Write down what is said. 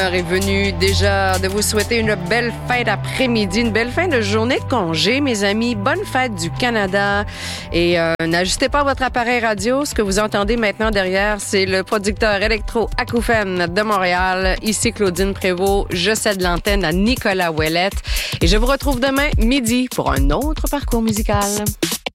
l'heure est venue déjà de vous souhaiter une belle fin d'après-midi, une belle fin de journée de congé, mes amis. Bonne fête du Canada. Et n'ajustez pas votre appareil radio. Ce que vous entendez maintenant derrière, c'est le producteur électro Acouphène de Montréal. Ici Claudine Prévost. Je cède l'antenne à Nicolas Ouellette. Et je vous retrouve demain midi pour un autre parcours musical.